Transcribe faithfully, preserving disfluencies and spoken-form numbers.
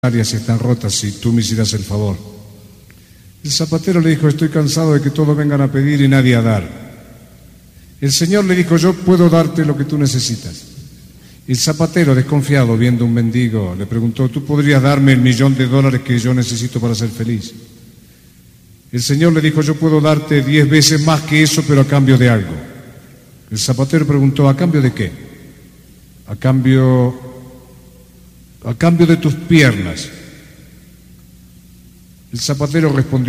áreas están rotas si tú me hicieras el favor. El zapatero le dijo: estoy cansado de que todos vengan a pedir y nadie a dar. El Señor le dijo: yo puedo darte lo que tú necesitas. El zapatero, desconfiado, viendo un mendigo, le preguntó: ¿tú podrías darme el millón de dólares que yo necesito para ser feliz? El Señor le dijo: yo puedo darte diez veces más que eso, pero a cambio de algo. El zapatero preguntó: ¿a cambio de qué? A cambio... a cambio de tus piernas. El zapatero respondió: